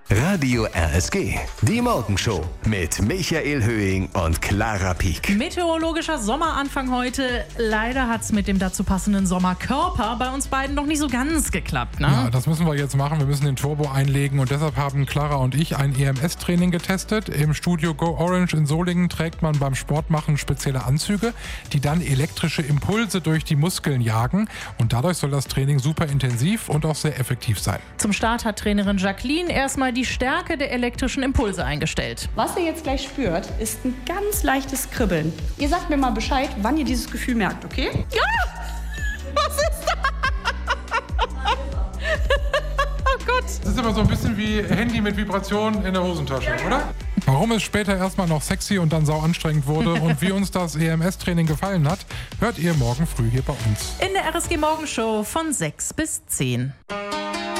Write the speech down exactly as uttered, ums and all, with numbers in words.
Radio R S G, die Morgenshow mit Michael Höhing und Clara Pieck. Meteorologischer Sommeranfang heute. Leider hat es mit dem dazu passenden Sommerkörper bei uns beiden noch nicht so ganz geklappt, ne? Ja, das müssen wir jetzt machen. Wir müssen den Turbo einlegen und deshalb haben Clara und ich ein E M S-Training getestet. Im Studio Go Orange in Solingen trägt man beim Sportmachen spezielle Anzüge, die dann elektrische Impulse durch die Muskeln jagen. Und dadurch soll das Training super intensiv und auch sehr effektiv sein. Zum Start hat Trainerin Jacqueline erstmal die Stärke der elektrischen Impulse eingestellt. Was ihr jetzt gleich spürt, ist ein ganz leichtes Kribbeln. Ihr sagt mir mal Bescheid, wann ihr dieses Gefühl merkt, okay? Ja! Was ist das? Oh Gott! Das ist aber so ein bisschen wie Handy mit Vibration in der Hosentasche, oder? Warum es später erstmal noch sexy und dann sau anstrengend wurde und wie uns das E M S-Training gefallen hat, hört ihr morgen früh hier bei uns. In der R S G Morgenshow von sechs bis zehn.